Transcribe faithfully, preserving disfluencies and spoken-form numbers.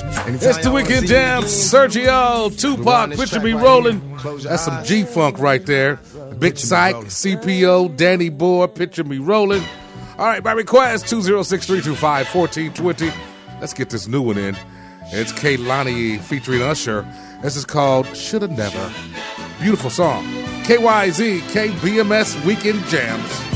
It's the Weekend Jam. Sergio, Tupac, Picture Me Rolling. That's some G-Funk right there. Big Psych, C P O, Danny Boy, Picture Me Rolling. All right, by request, two oh six, three two five, one four two zero. Let's get this new one in. It's Kehlani featuring Usher. This is called Shoulda Never. Beautiful song. K Y Z, K B M S Weekend Jams.